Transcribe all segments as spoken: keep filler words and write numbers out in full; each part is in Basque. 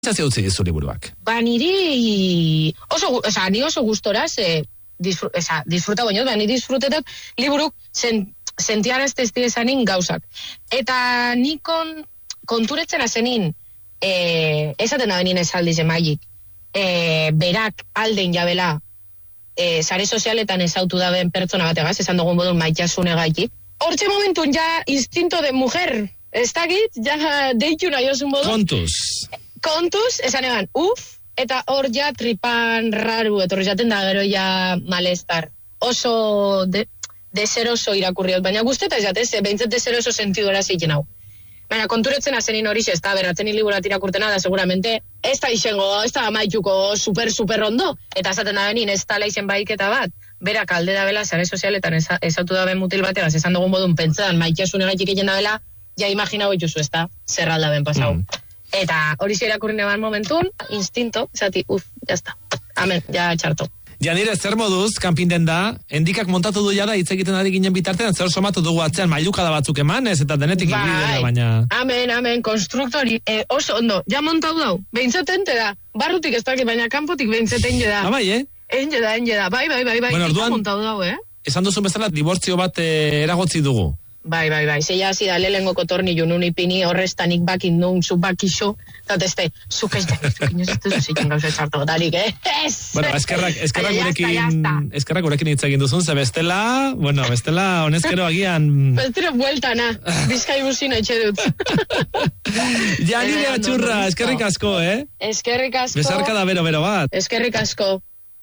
Zazio utzi dizu liburuak. Ba, niri oso, oza, ni oso gustora, ze, disfru, eza, disfruta baino, ba, niri disfrutetak liburuk zen, sentiarazte ez ezanin gauzak. Eta nikon konturetzen azenin, e, esaten da benin esaldiz emaik, e, berak alden jabela, e, sare sozialetan ezautu daben pertsona bategaz, esan dugun bodun maitasune gaitik. Hortxe momentun ja instinto de mujer, ez dakit, ja deitu nahi osun bodun. Kontuz. Kontuz, esan eban, uf, eta hor ja tripan raru, etorri jaten da gero ja malestar. Oso de, deseroso irakurriot, baina guzteta ez jatez, behintzat deseroso sentidora zeiken hau. Baina konturetzen azenin hori ez da, beratzen liburat irakurtena da, seguramente, ez da izango, ez da amaituko super, super ondo, eta esaten da benin ez tala izen baiketa bat, berak alde da bela, sare sozialetan ezautu da ben mutil bategaz, esan dugun bodun pentsan, maitasun egaitik egin da bela, ja imaginau ituzu ez da, zerralda ben pasau. Mm. Eta hori zera irakurri neban momentun, instinto, zati, uf, jazta, amen, ja txarto. Janire, zer moduz, kanpinden da, endikak montatu du jada, hitz egiten ari ginen bitartean, zer somatu dugu atzean, mailuka da batzuk emanez, eta denetik bai, ibili dela, baina... Amen, amen, konstruktori, eh, oso ondo, ja montatu dau, behintzaten te da, barrutik ez dakit, baina kanpotik behintzaten je da. Ah, bai, eh? Enge da, enge da, bai, bai, bai, bai, bueno, orduan, montatu dau, eh? Esan duzu bezala, dibortzio bat eh, eragotzi dugu. Bai, bai, bai, zeia hasi da lehengo kotorni junun ipini horrestanik bakin nun, zu bakixo, eta este, zuk ez da, zuk inoz ez duzu zeiken gauza txarto darik, eh? Ez! Bueno, eskerrak, eskerrak gurekin, eskerrak gurekin hitz egin duzun, ze bestela, bueno, bestela, honezkero agian... Bestero bueltana, bizkai busina etxe dut. Janire Atxurra, eskerrik asko, eh? Eskerrik asko. Besarka da bero-bero bat. Eskerrik asko.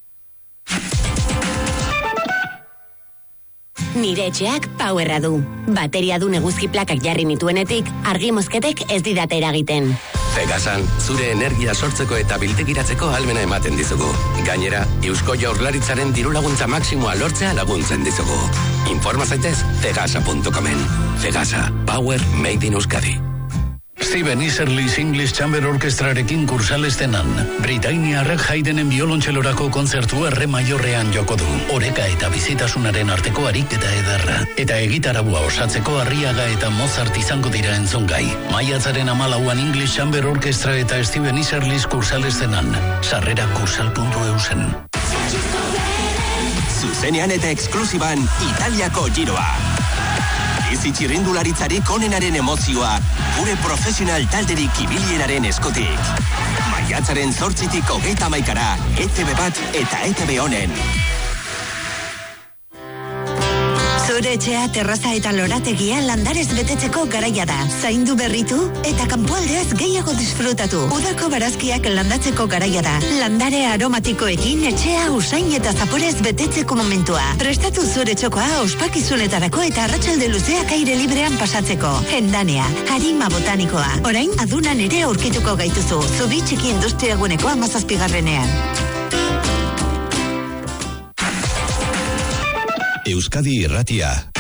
Nire etxeak powerra du. Bateria du neguzki plakak jarri nituenetik, argi mozketek ez didate eragiten. Cegasan, zure energia sortzeko eta biltegiratzeko ahalmena ematen dizugu. Gainera, Eusko Jaurlaritzaren dirulaguntza maksimoa lortzea laguntzen dizugu. Informa zaitez cegasa punto comen. Cegasa, power made in Euskadi. Steven Iserlis English Chamber Orkestrarekin kursalestenan. Britainiarrak Haydenen biolontxelorako kontzertu erre maiorrean joko du. Oreka eta bizitasunaren arteko ariketa ederra. Eta egitarabua osatzeko Arriaga eta Mozart izango dira entzungai. Maiatzaren amalauan English Chamber Orkestra eta Steven Iserlis kursalestenan. Sarrera kursal puntu eusen. Zuzenean eta eksklusiban Italiako giroa. Izi txirrindularitzarik onenaren emozioa, gure profesional talderik ibilienaren eskutik. Maiatzaren zortzitik hogeita hamaikara, E Te Be bat eta E Te Be honen. Zure etxea, terraza eta lorategia landarez betetzeko garaia da. Zaindu berritu eta kanpoaldeaz gehiago disfrutatu. Udako barazkiak landatzeko garaia da. Landare aromatikoekin etxea usain eta zaporez betetzeko momentua. Prestatu zure txokoa ospakizunetarako eta arratsalde luzeak aire librean pasatzeko. Hendanea, harima botanikoa. Orain adunan ere aurkituko gaituzu. Zubi txiki industriaguneko hamazazpigarrenean. Euskadi Irratia.